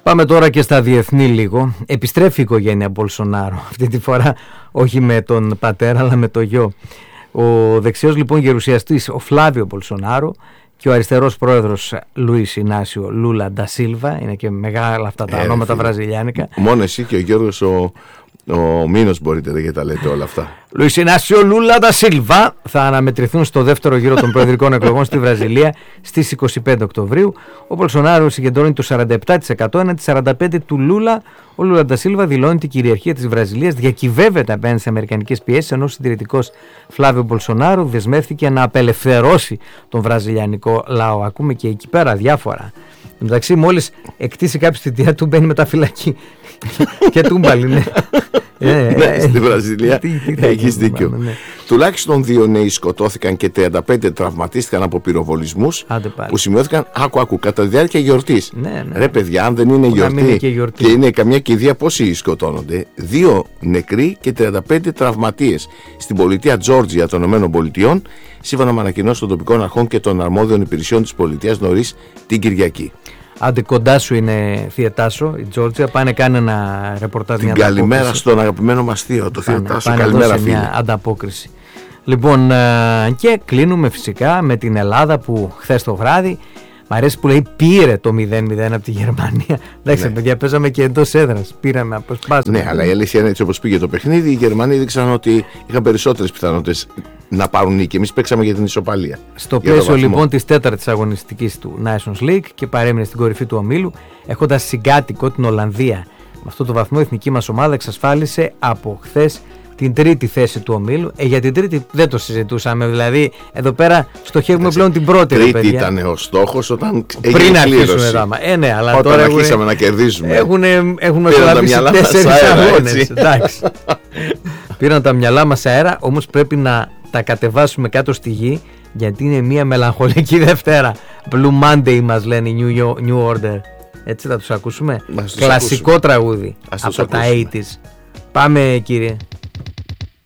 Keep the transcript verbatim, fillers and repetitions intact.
Πάμε τώρα και στα διεθνή λίγο. Επιστρέφει η οικογένεια Μπολσονάρο, αυτή τη φορά όχι με τον πατέρα αλλά με το γιο. Ο δεξιός λοιπόν γερουσιαστής ο Φλάβιο Μπολσονάρο και ο αριστερός πρόεδρος Λουίς Ινάσιο Λούλα ντα Σίλβα, είναι και μεγάλα αυτά τα ε, ονόματα βραζιλιάνικα. Μόνο εσύ και ο Γιώργος ο, ο Μήνος μπορείτε να τα λέτε όλα αυτά. Λουίς Ινάσιο Λούλα ντα Σίλβα θα αναμετρηθούν στο δεύτερο γύρο των προεδρικών εκλογών στη Βραζιλία στις είκοσι πέντε Οκτωβρίου. Ο Μπολσονάρο συγκεντρώνει το σαράντα επτά τοις εκατό έναντι σαράντα πέντε τοις εκατό του Λούλα. Ο Λούλα ντα Σίλβα δηλώνει την κυριαρχία της Βραζιλίας, διακυβεύεται απέναντι σε αμερικανικές πιέσεις, ενώ ο συντηρητικός Φλάβιο Μπολσονάρο δεσμεύτηκε να απελευθερώσει τον βραζιλιανικό λαό. Ακούμε και εκεί πέρα διάφορα. Εντάξει, μόλις εκτίσει κάποιος τη θητεία του, μπαίνει μετά φυλακή. Και τούμπαλι, ναι. Ναι, στη Βραζιλία έχεις δίκιο. Ναι. Τουλάχιστον δύο νέοι σκοτώθηκαν και τριάντα πέντε τραυματίστηκαν από πυροβολισμούς που σημειώθηκαν άκου άκου κατά τη διάρκεια γιορτής. Ναι, ναι. Ρε παιδιά, αν δεν είναι γιορτή, είναι και, γιορτή. Και είναι καμιά κηδεία, πόσοι σκοτώνονται? Δύο νεκροί και τριάντα πέντε τραυματίες στην πολιτεία Τζόρτζια των ΗΠΑ, σύμφωνα με ανακοινώσεις των τοπικών αρχών και των αρμόδιων υπηρεσιών της πολιτείας νωρίς την Κυριακή. Άντε κοντά σου είναι Θιετάσο, η Τζόρτζια. Πάνε κάνε ένα ρεπορτάζ. Την καλημέρα στον αγαπημένο μας θείο, το Θιετάσο. Καλημέρα φίλε. Μια ανταπόκριση. Λοιπόν, και κλείνουμε φυσικά με την Ελλάδα που χθες το βράδυ, μ' αρέσει που λέει πήρε το μηδέν μηδέν από τη Γερμανία. Εντάξει, ναι. Παιδιά, παίζαμε και εντός έδρας. Πήραμε, αποσπάσαμε. Ναι, αλλά η αλήθεια είναι έτσι όπως πήγε το παιχνίδι, οι Γερμανοί δείξαν ότι είχαν περισσότερες πιθανότητες να πάρουν νίκη. Εμείς παίξαμε για την ισοπαλία. Στο πλαίσιο λοιπόν της τέταρτης αγωνιστικής του Nations League και παρέμεινε στην κορυφή του ομίλου, έχοντας συγκάτοικο την Ολλανδία. Με αυτό το βαθμό η εθνική μας ομάδα εξασφάλισε από χθες την τρίτη θέση του ομίλου. Ε, για την τρίτη δεν το συζητούσαμε. Δηλαδή, εδώ πέρα στοχεύουμε πλέον την πρώτη. Τρίτη παιδιά. Ήταν ο στόχος όταν πριν αρχίσουμε δράμα. Ε, ναι, αλλά όταν τώρα αρχίσαμε έχουν, να κερδίζουμε. Έχουν μεσολαβήσει τέσσερις αγώνες. Εντάξει. Πήραν τα μυαλά μας αέρα, όμως πρέπει να τα κατεβάσουμε κάτω στη γη, γιατί είναι μια μελαγχολική Δευτέρα. Blue Monday μας λένε οι New, New Order. Έτσι θα τους ακούσουμε. Τους Κλασικό ακούσουμε. Τραγούδι από τα ογδόντα. Πάμε κύριε.